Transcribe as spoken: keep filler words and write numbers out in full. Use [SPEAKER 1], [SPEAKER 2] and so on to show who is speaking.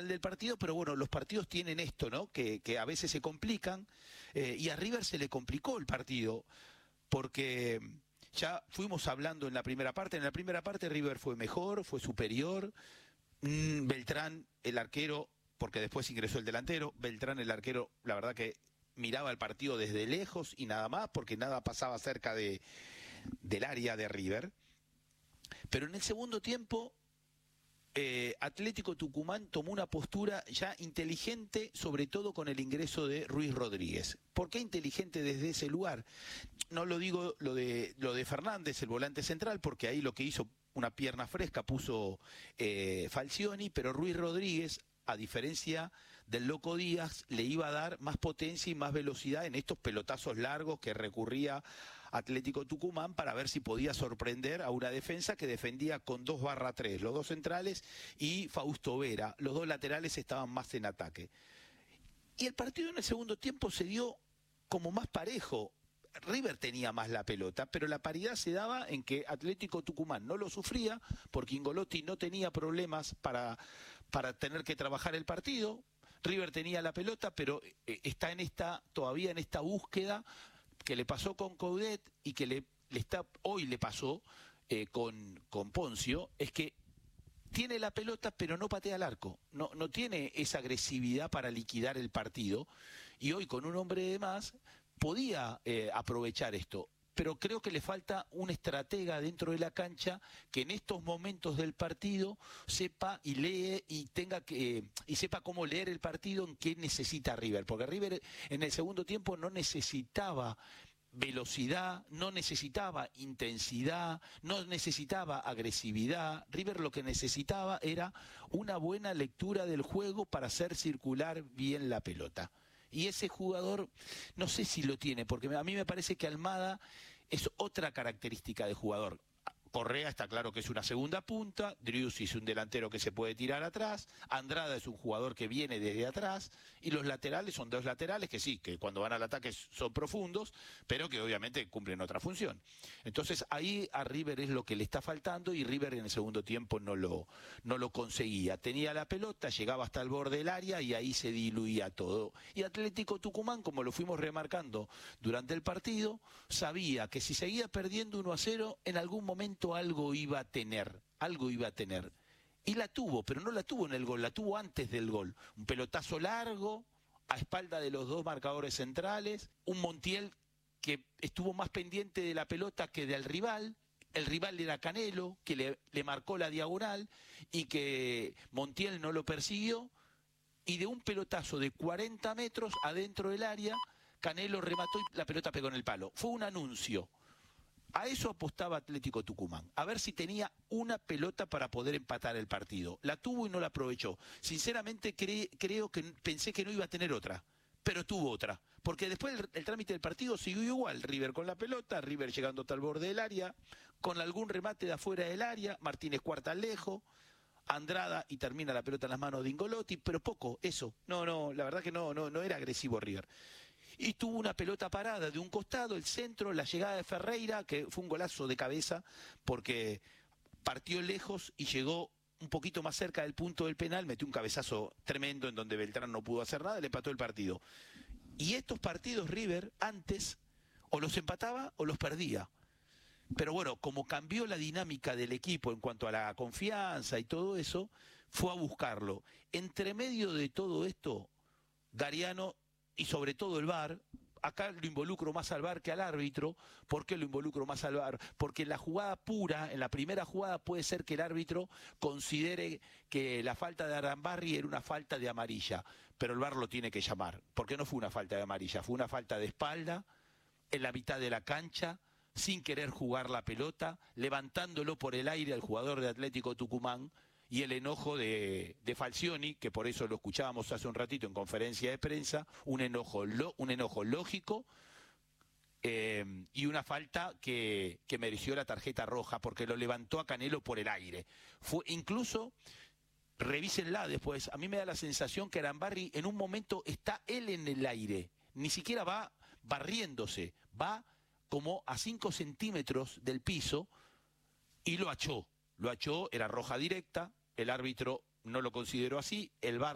[SPEAKER 1] final del partido, pero bueno, los partidos tienen esto, ¿no? Que, que a veces se complican, eh, y a River se le complicó el partido, porque ya fuimos hablando en la primera parte, en la primera parte River fue mejor, fue superior, mm, Beltrán, el arquero, porque después ingresó el delantero, Beltrán, el arquero, la verdad que miraba el partido desde lejos y nada más, porque nada pasaba cerca de, del área de River. Pero en el segundo tiempo, eh, Atlético Tucumán tomó una postura ya inteligente, sobre todo con el ingreso de Ruiz Rodríguez. ¿Por qué inteligente desde ese lugar? No lo digo lo de, lo de Fernández, el volante central, porque ahí lo que hizo, una pierna fresca, puso eh, Falcioni, pero Ruiz Rodríguez, a diferencia del Loco Díaz, le iba a dar más potencia y más velocidad en estos pelotazos largos que recurría Atlético Tucumán para ver si podía sorprender a una defensa que defendía con dos barra tres, los dos centrales y Fausto Vera. Los dos laterales estaban más en ataque. Y el partido en el segundo tiempo se dio como más parejo. River tenía más la pelota, pero la paridad se daba en que Atlético Tucumán no lo sufría, porque Ingolotti no tenía problemas para, para tener que trabajar el partido. River tenía la pelota, pero está en esta, todavía en esta búsqueda que le pasó con Coudet y que le, le está, hoy le pasó eh, con, con Poncio, es que tiene la pelota pero no patea al arco, no, no tiene esa agresividad para liquidar el partido, y hoy con un hombre de más podía eh, aprovechar esto, pero creo que le falta un estratega dentro de la cancha que en estos momentos del partido sepa y lee y tenga que eh, y sepa cómo leer el partido, en qué necesita River, porque River en el segundo tiempo no necesitaba velocidad, no necesitaba intensidad, no necesitaba agresividad. River lo que necesitaba era una buena lectura del juego para hacer circular bien la pelota. Y ese jugador, no sé si lo tiene, porque a mí me parece que Almada es otra característica de jugador. Correa está claro que es una segunda punta, Driussi es un delantero que se puede tirar atrás, Andrada es un jugador que viene desde atrás, y los laterales son dos laterales que sí, que cuando van al ataque son profundos, pero que obviamente cumplen otra función. Entonces ahí a River es lo que le está faltando, y River en el segundo tiempo no lo, no lo conseguía. Tenía la pelota, llegaba hasta el borde del área y ahí se diluía todo. Y Atlético Tucumán, como lo fuimos remarcando durante el partido, sabía que si seguía perdiendo uno a cero, en algún momento algo iba a tener, algo iba a tener. Y la tuvo, pero no la tuvo en el gol, la tuvo antes del gol. Un pelotazo largo, a espalda de los dos marcadores centrales, un Montiel que estuvo más pendiente de la pelota que del rival, el rival era Canelo, que le, le marcó la diagonal y que Montiel no lo persiguió, y de un pelotazo de cuarenta metros adentro del área, Canelo remató y la pelota pegó en el palo. Fue un anuncio. A eso apostaba Atlético Tucumán, a ver si tenía una pelota para poder empatar el partido. La tuvo y no la aprovechó. Sinceramente cre creo que pensé que no iba a tener otra, pero tuvo otra. Porque después el, el trámite del partido siguió igual. River con la pelota, River llegando hasta el borde del área, con algún remate de afuera del área, Martínez cuarta lejos, Andrada y termina la pelota en las manos de Ingolotti, pero poco, eso. No, no, la verdad que no, no, no era agresivo River. Y tuvo una pelota parada de un costado, el centro, la llegada de Ferreira, que fue un golazo de cabeza porque partió lejos y llegó un poquito más cerca del punto del penal, metió un cabezazo tremendo en donde Beltrán no pudo hacer nada, le empató el partido. Y estos partidos River antes o los empataba o los perdía. Pero bueno, como cambió la dinámica del equipo en cuanto a la confianza y todo eso, fue a buscarlo. Entre medio de todo esto, Gariano y sobre todo el V A R, acá lo involucro más al V A R que al árbitro. ¿Por qué lo involucro más al V A R? Porque en la jugada pura, en la primera jugada, puede ser que el árbitro considere que la falta de Arambarri era una falta de amarilla, pero el V A R lo tiene que llamar, porque no fue una falta de amarilla, fue una falta de espalda, en la mitad de la cancha, sin querer jugar la pelota, levantándolo por el aire al jugador de Atlético Tucumán, y el enojo de, de Falcioni, que por eso lo escuchábamos hace un ratito en conferencia de prensa, un enojo, lo, un enojo lógico, eh, y una falta que, que mereció la tarjeta roja, porque lo levantó a Canelo por el aire. Fue, incluso, revísenla después, a mí me da la sensación que Arambarri en un momento está él en el aire, ni siquiera va barriéndose, va como a cinco centímetros del piso y lo achó. Lo achó, era roja directa, el árbitro no lo consideró así, el V A R